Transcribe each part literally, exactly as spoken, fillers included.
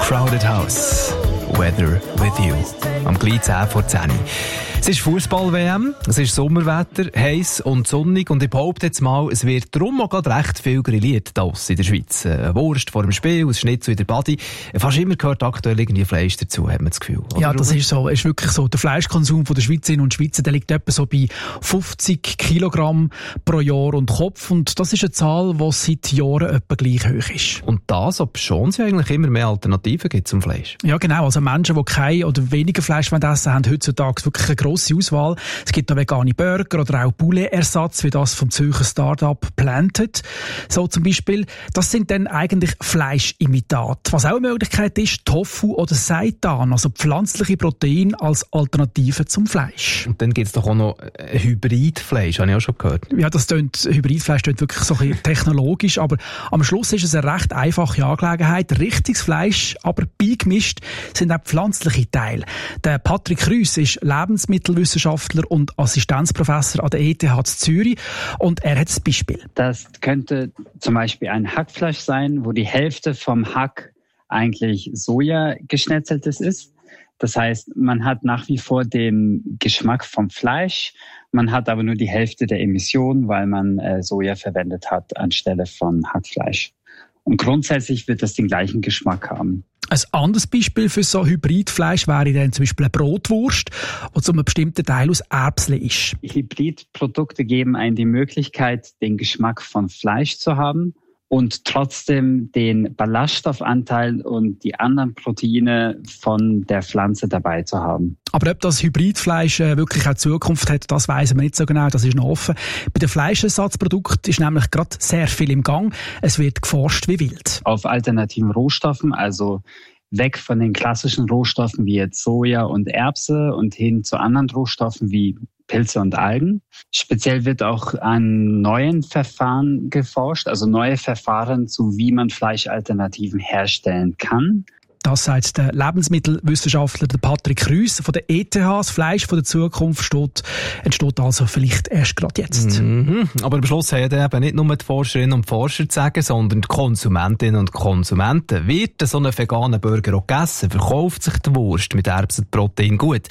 Crowded House, Weather with You. Am gleich zehn vor zehn. Es ist Fußball-W M, es ist Sommerwetter, heiß und sonnig und ich behaupte jetzt mal, es wird darum auch gerade recht viel grilliert hier in der Schweiz. Eine Wurst vor dem Spiel, ein Schnitzel in der Body. Fast immer gehört aktuell irgendwie Fleisch dazu, hat man das Gefühl. Oder? Ja, das ist so, ist wirklich so. Der Fleischkonsum der Schweizerinnen und Schweizer, der liegt etwa so bei fünfzig Kilogramm pro Jahr und Kopf und das ist eine Zahl, die seit Jahren etwa gleich hoch ist. Und das, ob schon es eigentlich immer mehr Alternativen gibt zum Fleisch. Ja, genau. Also Menschen, die kein oder weniger Fleisch essen, haben heutzutage wirklich eine grosse Auswahl. Es gibt auch vegane Burger oder auch Poulet-Ersatz, wie das vom Zürcher Start-up Planted. So zum Beispiel. Das sind dann eigentlich Fleischimitate. Was auch eine Möglichkeit ist, Tofu oder Seitan, also pflanzliche Proteine als Alternative zum Fleisch. Und dann gibt es doch auch noch Hybridfleisch, habe ich auch schon gehört. Ja, das tönt, Hybridfleisch tönt wirklich so ein bisschen technologisch, aber am Schluss ist es eine recht einfache Angelegenheit. Richtiges Fleisch, aber beigemischt sind auch pflanzliche Teile. Der Patrick Rüss ist Lebensmittelwissenschaftler und Assistenzprofessor an der E T H Zürich und er hat ein Beispiel. Das könnte zum Beispiel ein Hackfleisch sein, wo die Hälfte vom Hack eigentlich Soja geschnetzeltes ist. Das heißt, man hat nach wie vor den Geschmack vom Fleisch, man hat aber nur die Hälfte der Emissionen, weil man äh, Soja verwendet hat anstelle von Hackfleisch. Und grundsätzlich wird das den gleichen Geschmack haben. Ein anderes Beispiel für so Hybridfleisch wäre dann zum Beispiel eine Brotwurst, die zu einem bestimmten Teil aus Erbsen ist. Hybridprodukte geben einem die Möglichkeit, den Geschmack von Fleisch zu haben und trotzdem den Ballaststoffanteil und die anderen Proteine von der Pflanze dabei zu haben. Aber ob das Hybridfleisch wirklich auch Zukunft hat, das weiss man nicht so genau, das ist noch offen. Bei den Fleischersatzprodukten ist nämlich gerade sehr viel im Gang. Es wird geforscht wie wild. Auf alternativen Rohstoffen, also weg von den klassischen Rohstoffen wie jetzt Soja und Erbse und hin zu anderen Rohstoffen wie Pilze und Algen. Speziell wird auch an neuen Verfahren geforscht, also neue Verfahren zu, wie man Fleischalternativen herstellen kann. Das sagt der Lebensmittelwissenschaftler Patrick Rüss von der E T H. Das Fleisch von der Zukunft steht, entsteht also vielleicht erst gerade jetzt. Mhm. Aber am Schluss haben ja eben nicht nur die Forscherinnen und Forscher zu sagen, sondern die Konsumentinnen und Konsumenten. Wird so ein veganer Burger auch gegessen? Verkauft sich die Wurst mit Erbsenprotein gut?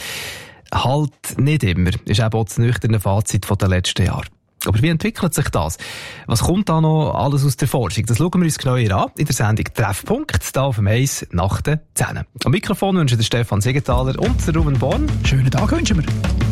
Halt nicht immer, ist eben auch das nüchterne Fazit der letzten Jahre. Aber wie entwickelt sich das? Was kommt da noch alles aus der Forschung? Das schauen wir uns genauer an in der Sendung Treffpunkt, hier auf dem Eis nach den zehn. Am Mikrofon wünschen der Stefan Siegenthaler und der Ruben Born. Schönen Tag wünschen wir.